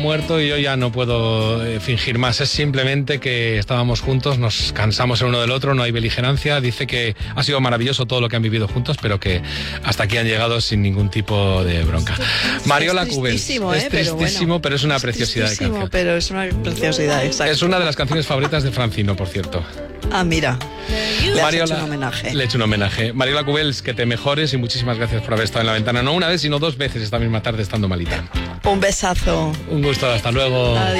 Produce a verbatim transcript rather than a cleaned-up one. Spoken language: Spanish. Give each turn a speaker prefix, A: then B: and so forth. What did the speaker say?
A: muerto y yo ya no puedo eh, fingir más. Es simplemente que estábamos juntos, nos cansamos el uno del otro, no hay beligerancia. Dice que ha sido maravilloso todo lo que han vivido juntos, pero que hasta aquí han llegado sin ningún tipo de bronca. Mariola Cubels.
B: ¿eh?
A: Es tristísimo,
B: pero, bueno,
A: pero es una
B: es
A: preciosidad de canción.
B: Pero es una preciosidad, exacto.
A: Es una de las canciones favoritas de Francino, por cierto.
B: Ah, mira. Le
A: Mariola,
B: has hecho un homenaje.
A: Le he hecho un homenaje. Mariola Cubels, que te mejores y muchísimas gracias por haber estado en la ventana. No una vez, sino dos veces esta misma tarde estando malita.
B: Un besazo.
A: Un gusto, hasta luego.
B: Adiós.